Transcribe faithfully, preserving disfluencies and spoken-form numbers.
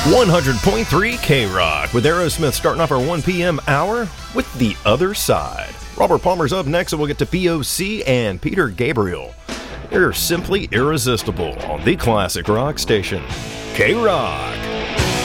one hundred point three K-Rock with Aerosmith starting off our one p.m. hour with The Other Side. Robert Palmer's up next, and we'll get to P O C and Peter Gabriel. You're simply irresistible on the classic rock station, K-Rock.